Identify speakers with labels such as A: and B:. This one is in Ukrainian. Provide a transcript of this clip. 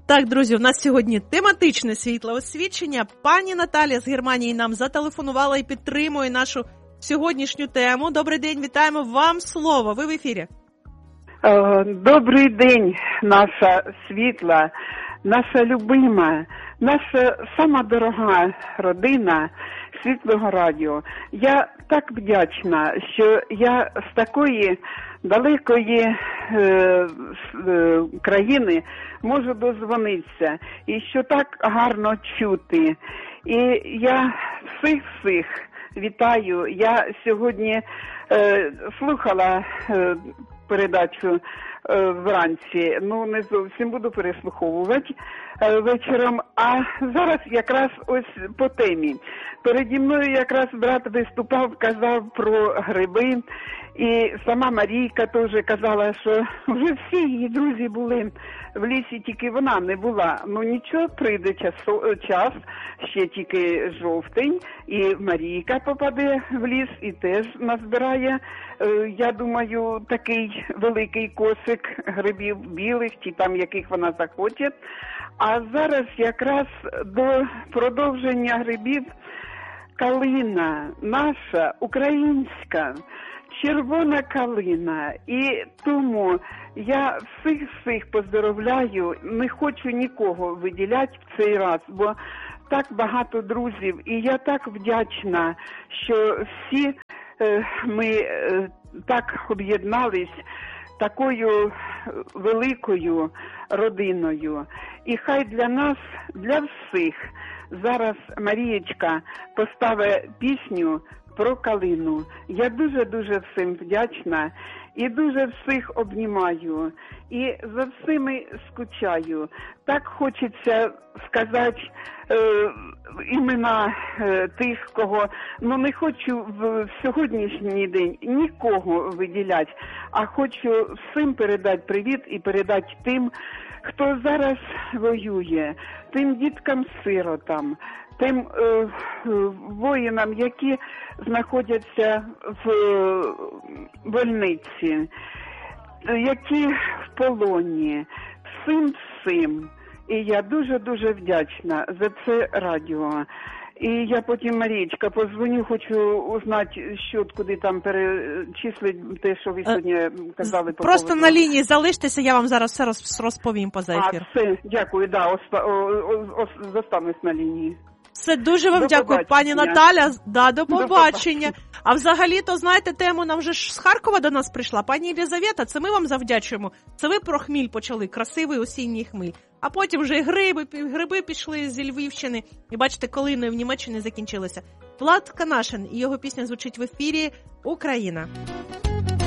A: Так, друзі, у нас сьогодні тематичне світлоосвічення. Пані Наталя з Германії нам зателефонувала і підтримує нашу сьогоднішню тему. Добрий день, вітаємо, вам слово, ви в ефірі.
B: Добрий день, наша світла, наша любима, наша сама дорога родина Світлого радіо. Я так вдячна, що я з такої далекої країни можу дозвонитися і що так гарно чути. І я всіх вітаю. Я сьогодні слухала передачу вранці, не зовсім буду переслуховувати вечором, а зараз якраз ось по темі. Переді мною якраз брат виступав, казав про гриби, і сама Марійка теж казала, що вже всі її друзі були в лісі, тільки вона не була. Нічого, прийде час, ще тільки жовтень, і Марійка попаде в ліс і теж назбирає, я думаю, такий великий кошик грибів білих, чи там яких вона захоче. А зараз якраз до продовження грибів калина, наша, українська, червона калина. І тому я всіх поздоровляю, не хочу нікого виділяти в цей раз, бо так багато друзів. І я так вдячна, що всі ми так об'єднались такою великою родиною. І хай для нас, для всіх, зараз Марієчка поставить пісню про калину. Я дуже всім вдячна і дуже всіх обнімаю. І за всіми скучаю. Так хочеться сказати імена тих, кого, не хочу в сьогоднішній день нікого виділяти, а хочу всім передати привіт і передати тим, хто зараз воює, тим діткам-сиротам, тим воїнам, які знаходяться в больниці, які в полоні, всім. І я дуже вдячна за це радіо. І я потім, Марічка, позвоню, хочу узнати, що куди там перечислить те, що ви сьогодні казали.
A: Просто на лінії залиштеся, я вам зараз все розповім поза ефір.
B: Все, дякую, зостанусь на лінії.
A: Все, дуже вам дякую, пані Наталя. До побачення. А взагалі-то, знаєте, тему нам вже ж з Харкова до нас прийшла. Пані Єлизавета, це ми вам завдячуємо. Це ви про хміль почали, красивий осінній хміль. А потім вже і гриби пішли зі Львівщини. І бачите, калиною в Німеччині закінчилися. Влад Канашин і його пісня звучить в ефірі «Україна».